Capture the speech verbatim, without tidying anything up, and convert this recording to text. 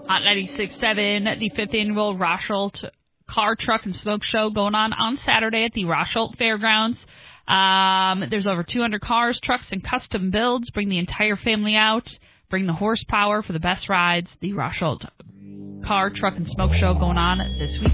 Hot ninety-six point seven, the fifth annual Rosholt Car, Truck, and Smoke Show going on on Saturday at the Rosholt Fairgrounds. Um, there's over two hundred cars, trucks, and custom builds. Bring the entire family out. Bring the horsepower for the best rides. The Rosholt Car, Truck, and Smoke Show going on this week.